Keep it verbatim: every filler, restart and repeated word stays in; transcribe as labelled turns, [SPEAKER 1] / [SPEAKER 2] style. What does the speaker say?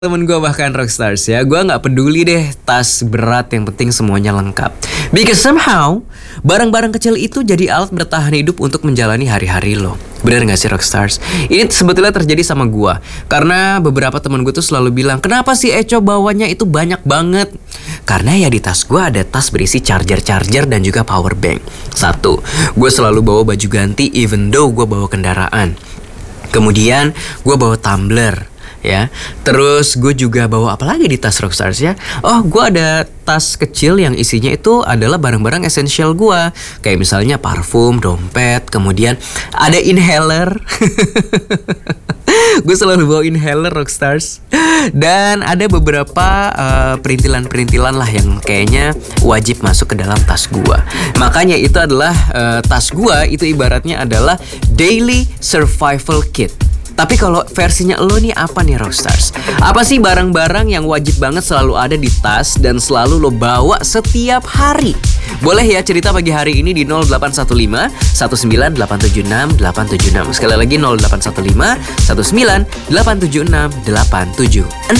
[SPEAKER 1] Temen gue bahkan rockstars ya, gue nggak peduli deh tas berat, yang penting semuanya lengkap. Because somehow barang-barang kecil itu jadi alat bertahan hidup untuk menjalani hari-hari lo. Bener gak sih rockstars? Ini sebetulnya terjadi sama gue karena beberapa temen gue tuh selalu bilang, kenapa sih Eco bawanya itu banyak banget? Karena ya di tas gue ada tas berisi charger-charger dan juga power bank. Satu, gue selalu bawa baju ganti even though gue bawa kendaraan. Kemudian gue bawa tumbler ya. Terus gue juga bawa apa lagi di tas rockstars ya? Oh, gue ada tas kecil yang isinya itu adalah barang-barang esensial gue, kayak misalnya parfum, dompet, kemudian ada inhaler. Gue selalu bawa inhaler rockstars. Dan ada beberapa uh, perintilan-perintilan lah yang kayaknya wajib masuk ke dalam tas gue. Makanya itu adalah uh, tas gue itu ibaratnya adalah daily survival kit. Tapi kalau versinya lo nih apa nih rockstars? Apa sih barang-barang yang wajib banget selalu ada di tas dan selalu lo bawa setiap hari? Boleh ya cerita pagi hari ini di nol delapan satu lima satu sembilan delapan tujuh enam delapan tujuh enam. Sekali lagi nol delapan satu lima satu sembilan delapan tujuh enam delapan tujuh enam.